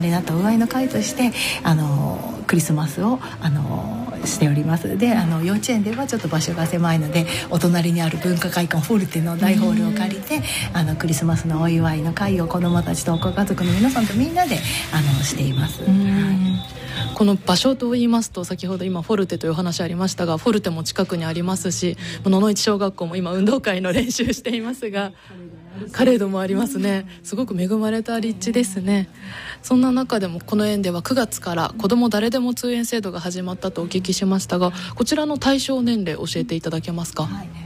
あとお祝いの会としてクリスマスをしております。で幼稚園ではちょっと場所が狭いので、お隣にある文化会館フォルテの大ホールを借りてクリスマスのお祝いの会を子どもたちとご家族の皆さんとみんなでしています。 この場所といいますと、先ほど今フォルテという話ありましたが、フォルテも近くにありますし、野々市小学校も今運動会の練習していますが、カレードもありますね。すごく恵まれた立地ですね。そんな中でもこの園では9月から子ども誰でも通園制度が始まったとお聞きしましたが、こちらの対象年齢教えていただけますか？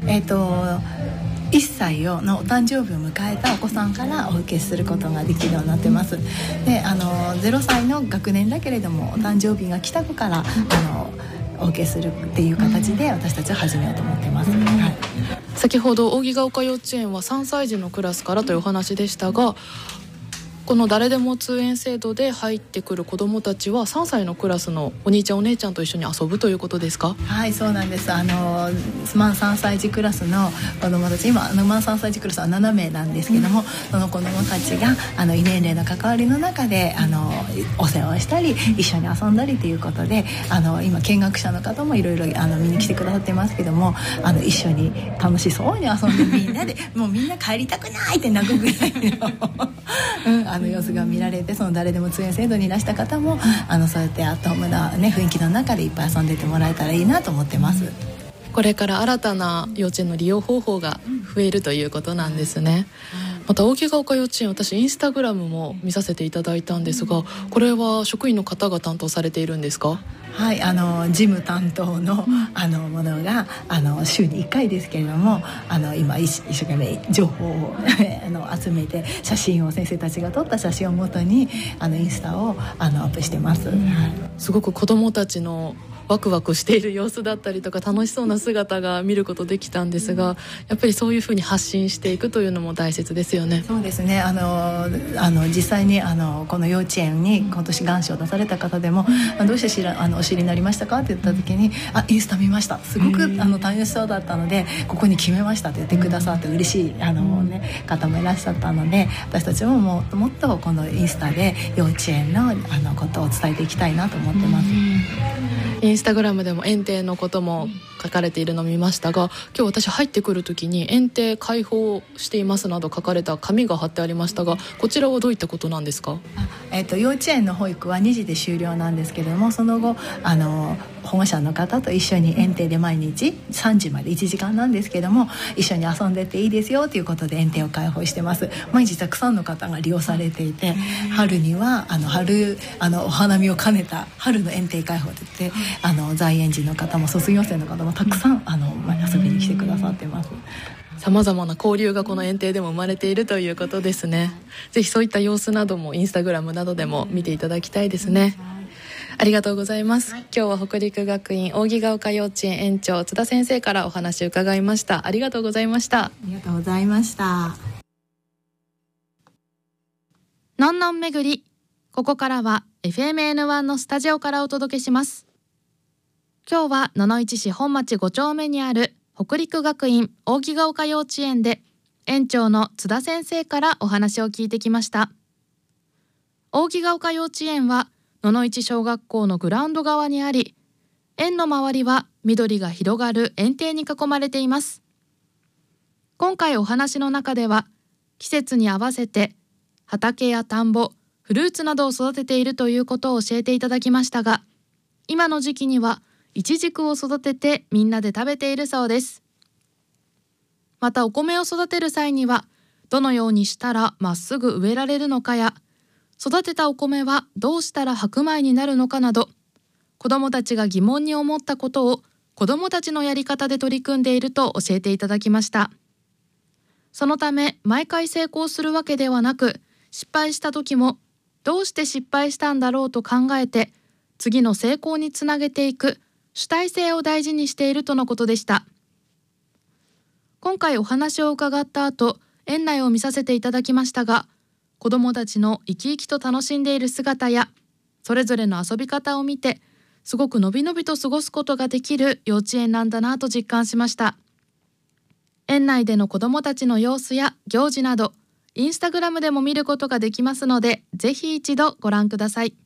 1歳のお誕生日を迎えたお子さんからお受けすることができるようになってます。で0歳の学年だけれどもお誕生日が来た子からお受けするっていう形で私たちは始めようと思ってます。 先ほど扇ヶ丘幼稚園は3歳児のクラスからというお話でしたが、この誰でも通園制度で入ってくる子どもたちは3歳のクラスのお兄ちゃんお姉ちゃんと一緒に遊ぶということですか？ はい、そうなんです。満3歳児クラスの子どもたち、今満3歳児クラスは7名なんですけども、その子どもたちが異年齢の関わりの中でお世話をしたり一緒に遊んだりということで、今見学者の方もいろいろ見に来てくださってますけども、一緒に楽しそうに遊んでみんなでもうみんな帰りたくないって泣くぐらいの様子が見られて、その誰でも通園制度にいらした方もそうやってアットホームな、雰囲気の中でいっぱい遊んでてもらえたらいいなと思ってます。 これから新たな幼稚園の利用方法が増えるということなんですね。また扇ヶ丘幼稚園、私インスタグラムも見させていただいたんですが、これは職員の方が担当されているんですか？ はい、事務担当のものが週に1回ですけれども、今一生懸命情報を集めて、写真を先生たちが撮った写真をもとにインスタをアップしてます。 すごく子どもたちのワクワクしている様子だったりとか楽しそうな姿が見ることできたんですが、やっぱりそういうふうに発信していくというのも大切ですよね。 そうですね。実際にこの幼稚園に今年願書を出された方でも、どうしてお知りになりましたかって言った時に、インスタ見ました、すごく楽しそうだったのでここに決めましたって言ってくださって嬉しい方もいらっしゃったので、私たちももっともっとこのインスタで幼稚園のことを伝えていきたいなと思ってます。 インスタグラムでも園庭のことも書かれているのを見ましたが、今日私入ってくる時に園庭開放していますなど書かれた紙が貼ってありましたが、こちらはどういったことなんですか？ 幼稚園の保育は2時で終了なんですけれども、その後保護者の方と一緒に園庭で毎日3時まで1時間なんですけども一緒に遊んでっていいですよということで園庭を開放してます。毎日たくさんの方が利用されていて、春には春お花見を兼ねた春の園庭開放といって、在園児の方も卒業生の方もたくさん遊びに来てくださってます。 さまざまな交流がこの園庭でも生まれているということですね。ぜひそういった様子などもインスタグラムなどでも見ていただきたいですね。ありがとうございます。今日は北陸学院扇ヶ丘幼稚園園長津田先生からお話を伺いました。ありがとうございました。 ありがとうございました。 のんのん巡り、ここからは FMN1 のスタジオからお届けします。今日は野々市市本町5丁目にある北陸学院扇ヶ丘幼稚園で園長の津田先生からお話を聞いてきました。扇ヶ丘幼稚園は野々市小学校のグラウンド側にあり、園の周りは緑が広がる園庭に囲まれています。今回お話の中では季節に合わせて畑や田んぼ、フルーツなどを育てているということを教えていただきましたが、今の時期にはイチジクを育ててみんなで食べているそうです。またお米を育てる際にはどのようにしたらまっすぐ植えられるのかや、育てたお米はどうしたら白米になるのかなど、子どもたちが疑問に思ったことを子どもたちのやり方で取り組んでいると教えていただきました。そのため毎回成功するわけではなく、失敗した時もどうして失敗したんだろうと考えて次の成功につなげていく主体性を大事にしているとのことでした。今回お話を伺った後、園内を見させていただきましたが、子どもたちの生き生きと楽しんでいる姿やそれぞれの遊び方を見て、すごくのびのびと過ごすことができる幼稚園なんだなと実感しました。園内での子どもたちの様子や行事など、 インスタグラムでも見ることができますので、ぜひ一度ご覧ください。